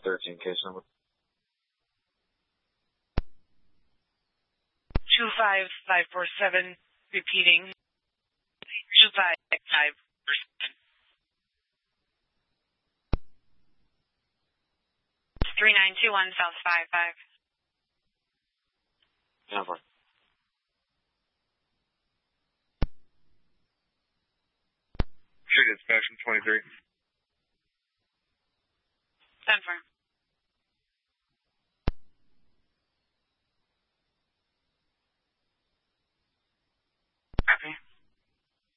13 case number. 25547, repeating. 2557. 3921 South 55. Yeah, fine. Street inspection 23. 10-4.